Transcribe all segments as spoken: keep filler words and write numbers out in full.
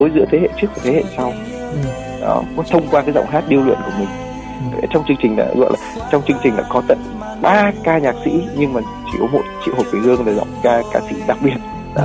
giữa thế hệ trước và thế hệ sau. Ừ. Đó, thông qua cái giọng hát điêu luyện của mình. Ừ. Trong chương trình đã gọi là trong chương trình đã có tận ba ca nhạc sĩ, nhưng mà chỉ có một chị Hồ Quỳnh Hương là giọng ca ca sĩ đặc biệt. Đó.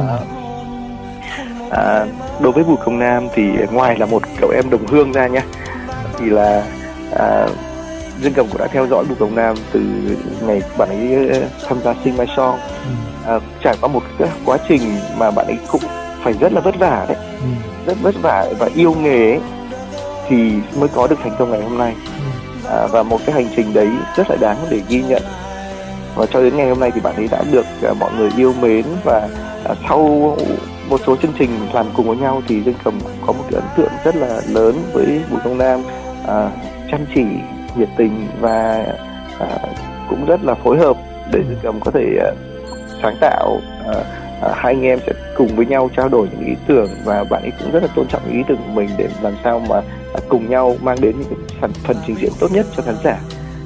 À, đối với Bùi Công Nam thì ngoài là một cậu em đồng hương ra nhá, thì là à, Dương Cầm cũng đã theo dõi Bùi Công Nam từ ngày bạn ấy tham gia Sing My Song. À, trải qua một cái quá trình mà bạn ấy cũng phải rất là vất vả đấy, ừ. rất vất vả và yêu nghề ấy, thì mới có được thành công ngày hôm nay. À, và một cái hành trình đấy rất là đáng để ghi nhận. Và cho đến ngày hôm nay thì bạn ấy đã được uh, mọi người yêu mến. Và uh, sau một số chương trình làm cùng với nhau thì Dương Cầm có một cái ấn tượng rất là lớn với Bùi Công Nam, uh, chăm chỉ, nhiệt tình và uh, cũng rất là phối hợp để Dương Cầm có thể uh, sáng tạo. Uh, uh, hai anh em sẽ cùng với nhau trao đổi những ý tưởng, và bạn ấy cũng rất là tôn trọng những ý tưởng của mình để làm sao mà uh, cùng nhau mang đến những cái phần, phần trình diễn tốt nhất cho khán giả.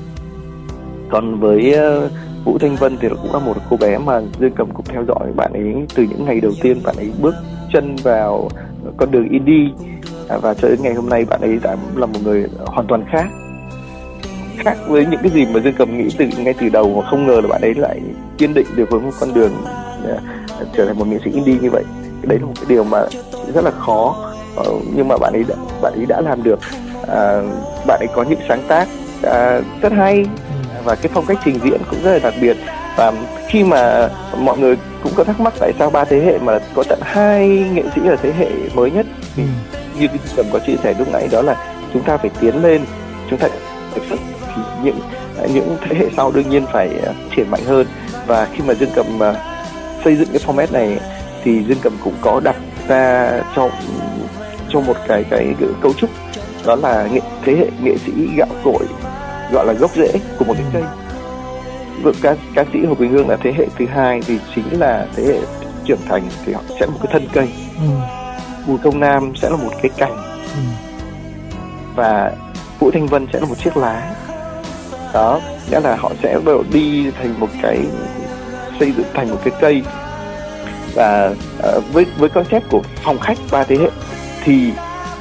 Còn với uh, Vũ Thanh Vân thì cũng là một cô bé mà Dương Cầm cũng theo dõi bạn ấy từ những ngày đầu tiên bạn ấy bước chân vào con đường indie, à, và cho đến ngày hôm nay bạn ấy đã là một người hoàn toàn khác khác với những cái gì mà Dương Cầm nghĩ từ ngay từ đầu, mà không ngờ là bạn ấy lại kiên định được với một con đường uh, trở thành một nghệ sĩ indie như vậy. Đấy là một cái điều mà rất là khó, uh, nhưng mà bạn ấy đã, bạn ấy đã làm được. Uh, bạn ấy có những sáng tác uh, rất hay, và cái phong cách trình diễn cũng rất là đặc biệt. Và khi mà mọi người cũng có thắc mắc tại sao ba thế hệ mà có tận hai nghệ sĩ ở thế hệ mới nhất, thì như Dương Cầm có chia sẻ lúc nãy, đó là chúng ta phải tiến lên, chúng ta thực sự thì những những thế hệ sau đương nhiên phải triển mạnh hơn. Và khi mà Dương Cầm uh, xây dựng cái format này thì Dương Cầm cũng có đặt ra cho cho một cái cái cấu trúc, đó là nghệ, thế hệ nghệ sĩ gạo cội, gọi là gốc rễ của một cái cây. Ca, ca sĩ Hồ Quỳnh Hương là thế hệ thứ hai, thì chính là thế hệ trưởng thành, thì họ sẽ là một cái thân cây. Ừ. Bùi Công Nam sẽ là một cái cành. Ừ. Và Vũ Thanh Vân sẽ là một chiếc lá. Đó, nghĩa là họ sẽ đi thành một cái, xây dựng thành một cái cây. Và uh, với với concept của phòng khách ba thế hệ thì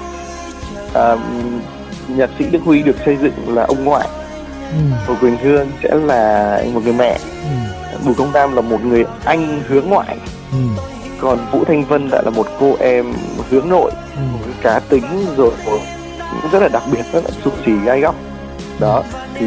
uh, nhạc sĩ Đức Huy được xây dựng là ông ngoại. Ừ. Hồ Quỳnh Hương sẽ là một người mẹ. Ừ. Bùi Công Nam là một người anh hướng ngoại. Ừ. Còn Vũ Thanh Vân lại là một cô em hướng nội. Ừ. Một cái cá tính rồi rất là đặc biệt, rất là xù xì gai góc. Đó thì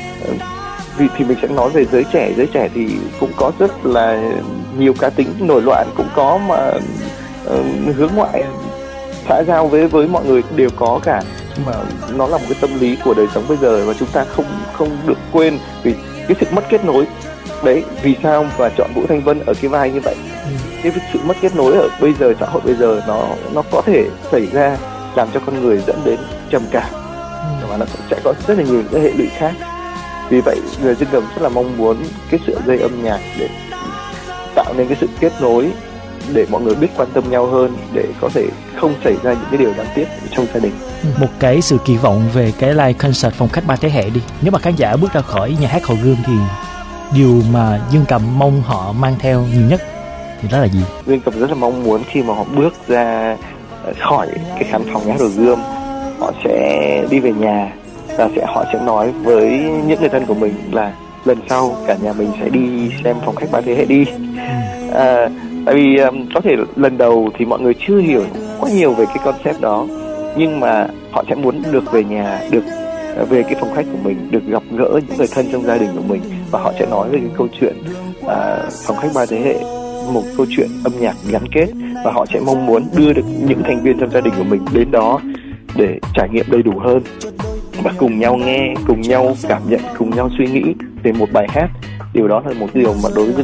vì thì mình sẽ nói về giới trẻ. Giới trẻ thì cũng có rất là nhiều cá tính nổi loạn, cũng có mà uh, hướng ngoại xã giao với với mọi người đều có cả. Mà nó là một cái tâm lý của đời sống bây giờ, và chúng ta không không được quên vì cái sự mất kết nối đấy. Vì sao mà chọn Vũ Thanh Vân ở cái vai như vậy? Ừ. Cái sự mất kết nối ở bây giờ, xã hội bây giờ nó nó có thể xảy ra, làm cho con người dẫn đến trầm cảm. Ừ. Và nó sẽ có rất là nhiều cái hệ lụy khác. Vì vậy người Dương Cầm rất là mong muốn cái sợi dây âm nhạc để tạo nên cái sự kết nối, để mọi người biết quan tâm nhau hơn, để có thể không xảy ra những cái điều đáng tiếc trong gia đình. Một cái sự kỳ vọng về cái live concert phong cách ba thế hệ đi. Nếu mà khán giả bước ra khỏi nhà hát Hồ Gươm thì điều mà Dương Cầm mong họ mang theo nhiều nhất thì đó là gì? Dương Cầm rất là mong muốn khi mà họ bước ra khỏi cái khán phòng nhà hát Hồ Gươm, họ sẽ đi về nhà và sẽ họ sẽ nói với những người thân của mình là lần sau cả nhà mình sẽ đi xem phong cách ba thế hệ đi. À, tại vì um, có thể lần đầu thì mọi người chưa hiểu quá nhiều về cái concept đó, nhưng mà họ sẽ muốn được về nhà, được uh, về cái phòng khách của mình, được gặp gỡ những người thân trong gia đình của mình, và họ sẽ nói về cái câu chuyện uh, phòng khách ba thế hệ, một câu chuyện âm nhạc gắn kết, và họ sẽ mong muốn đưa được những thành viên trong gia đình của mình đến đó để trải nghiệm đầy đủ hơn, và cùng nhau nghe, cùng nhau cảm nhận, cùng nhau suy nghĩ về một bài hát. Điều đó là một điều mà đối với